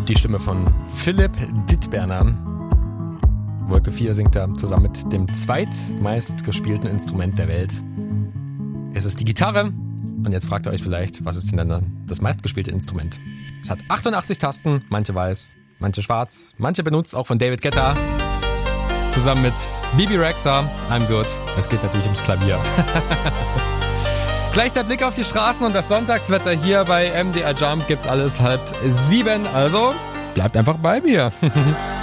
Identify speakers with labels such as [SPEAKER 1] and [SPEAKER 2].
[SPEAKER 1] Die Stimme von Philipp Dittberner. Wolke 4 singt er zusammen mit dem zweitmeistgespielten Instrument der Welt. Es ist die Gitarre. Und jetzt fragt ihr euch vielleicht, was ist denn dann das meistgespielte Instrument? Es hat 88 Tasten, manche weiß, manche schwarz, manche benutzt, auch von David Guetta. Zusammen mit Bibi Rexha, I'm Good. Es geht natürlich ums Klavier. Gleich der Blick auf die Straßen und das Sonntagswetter hier bei MDR Jump gibt's alles 6:30. Also bleibt einfach bei mir.